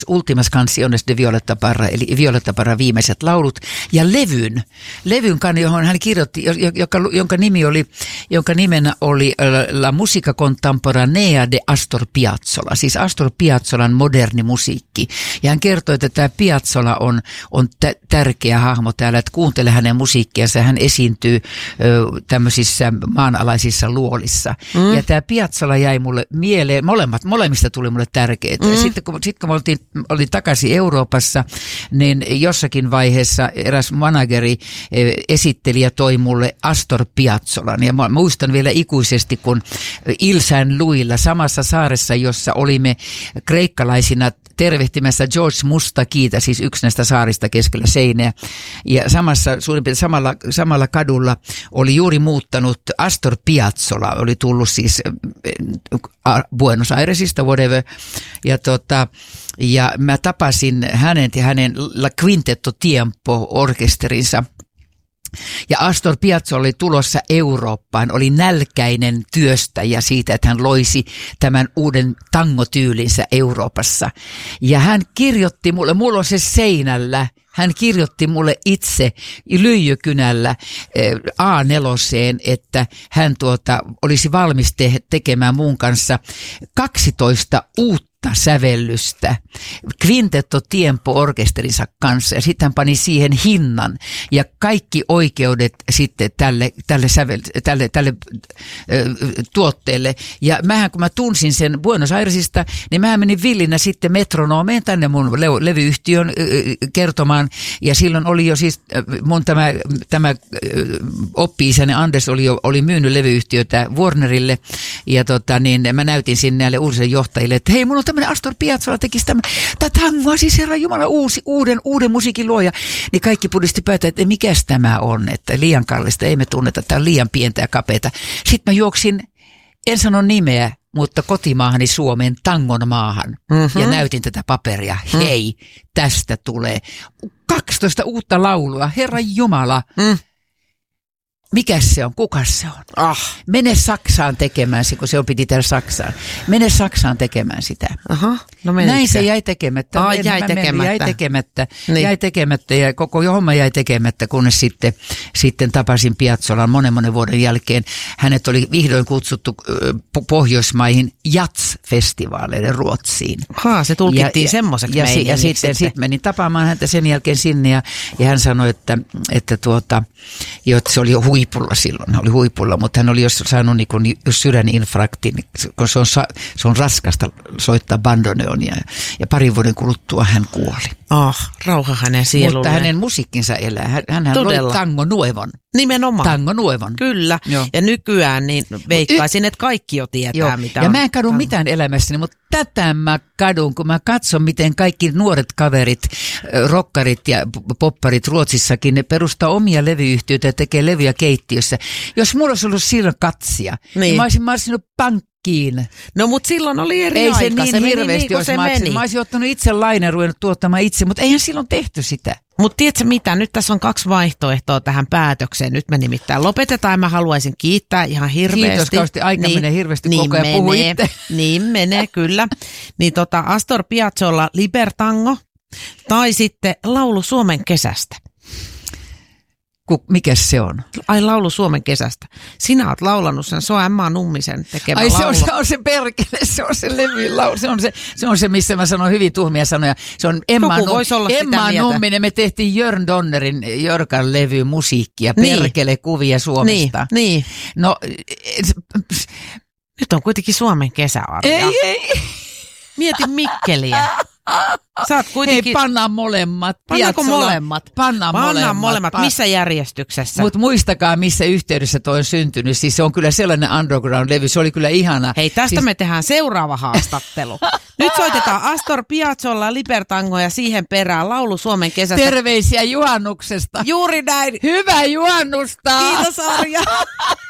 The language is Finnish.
Ultimas Canciones de Violeta Parra, eli Violeta Parra viimeiset laulut, ja levyn johon hän kirjoitti, jonka nimenä oli La Musica Contemporanea de Astor Piazzolla, siis Astor Piazzolan moderni musiikki. Ja hän kertoi, että tämä Piazzolla on tärkeä hahmo täällä, että kuuntele hänen musiikkiansa, hän esiintyy tämmöisissä maanalaisissa luolissa. Ja tämä Piazzolla jäi mulle mieleen, molemmista tuli mulle tärkeitä. Sitten kun olin takaisin Euroopassa, niin jossakin vaiheessa eräs manageri, esittelijä toi mulle Astor Piazzolan. Ja mä muistan vielä ikuisesti, kun Ilsan Luilla samassa saaressa, jossa olimme kreikkalaisina tervehtimässä George Mustakiita, siis yksi näistä saarista keskellä seinää. Ja suurin piirtein samalla kadulla oli juuri muuttanut Astor Piazzolla, oli tullut siis Buenos Airesista, whatever. Ja mä tapasin hänen La Quintetto Tiempo-orkesterinsa. Ja Astor Piazzolla oli tulossa Eurooppaan, oli nälkäinen työstäjä siitä, että hän loisi tämän uuden tangotyylinsä Euroopassa. Ja hän kirjoitti mulla on se seinällä, hän kirjoitti mulle itse lyijykynällä A4, että hän olisi valmis tekemään mun kanssa 12 uutta sävellystä Quintetto Tiempo-orkesterinsa kanssa, ja sitten hän pani siihen hinnan ja kaikki oikeudet sitten tälle tuotteelle. Ja kun mä tunsin sen Buenos Airesista, niin mä menin villinä sitten Metronomeen tänne mun levyyhtiön kertomaan, ja silloin oli jo siis mun tämä oppi-isäni Anders oli myynyt levyyhtiötä Warnerille, ja mä näytin sinne näille uusille johtajille, että hei, mun on tämmöinen Astor Piazzolla tekisi tätä tangoa, siis herra jumala, uuden musiikin luoja. Niin kaikki pudisti päätä, että mikäs tämä on, että liian kallista, ei me tunneta, tämä on liian pientä ja kapeata. Sitten mä juoksin, en sano nimeä, mutta kotimaahani Suomeen, tangon maahan, ja näytin tätä paperia. Hei, tästä tulee 12 uutta laulua, herra jumala. Mikäs se on? Kukas se on? Mene Saksaan tekemään sitä, kun se piti tehdä Saksaan. Mene Saksaan tekemään sitä. No näin se jäi tekemättä. Jäi tekemättä ja koko homma jäi tekemättä, kunnes sitten tapasin Piazzolan monen vuoden jälkeen. Hänet oli vihdoin kutsuttu Pohjoismaihin Jats-festivaaleille Ruotsiin. Se tulkittiin semmoiseksi meidän. Ja sitten menin tapaamaan häntä sen jälkeen sinne, ja hän sanoi, että se oli jo huipulla silloin, mutta hän oli jos saanut sydäninfarktin, kun se on raskasta soittaa bandoneonia, ja parin vuoden kuluttua hän kuoli. Rauha hänen sielulleen. Mutta hänen musiikkinsa elää. Hänhän loi Tango Nuevon. Nimenomaan. Tango Nuevon. Kyllä. Joo. Ja nykyään niin veikkaisin, että kaikki jo tietää, mitä on. Ja mä en kadu mitään elämässäni, mutta tätä mä kadun, kun mä katson, miten kaikki nuoret kaverit, rockarit ja popparit Ruotsissakin, ne perustaa omia levyyhtiöitä ja tekee levyjä keittiössä. Jos mulla olisi ollut silloin katsia, niin mä olisin marssinut pankkiin. No mutta silloin oli eri ei aika. Ei se niin hirveästi olisi maksanut. Mä olisin ottanut itse lainen, ruvennut tuottamaan itse, mutta eihän silloin tehty sitä. Mutta tiedätkö mitä, nyt tässä on 2 vaihtoehtoa tähän päätökseen. Nyt me nimittäin lopetetaan. Mä haluaisin kiittää ihan hirveästi. Kiitos kausti, aika menee hirveästi koko ajan, puhu itse. Niin menee, kyllä. Niin Astor Piazzolla Libertango tai sitten laulu Suomen kesästä. Mikäs se on? Ai, laulu Suomen kesästä. Sinä oot laulanut sen, se on Emma Nummisen tekemä laulu. Se on se perkele, se on se levyn laulu. Se on se, missä mä sanon hyvin tuhmia sanoja. Se on Emma Numminen. Me tehtiin Jörn Donnerin Jörkan levy musiikkia, perkele kuvia Suomesta. Niin. No, nyt on kuitenkin Suomen kesä, Arja. Ei. Mieti Mikkeliä. Sä oot kuitenkin... Hei, pannaan molemmat. Pannaanko molemmat? Pannaan molemmat. Missä järjestyksessä? Mutta muistakaa, missä yhteydessä toi on syntynyt. Siis se on kyllä sellainen underground-levy. Se oli kyllä ihana. Hei, tästä me tehdään seuraava haastattelu. Nyt soitetaan Astor Piazzolla Libertango ja siihen perään laulu Suomen kesästä. Terveisiä juhannuksesta. Juuri näin. Hyvää juhannusta. Kiitos, Arja.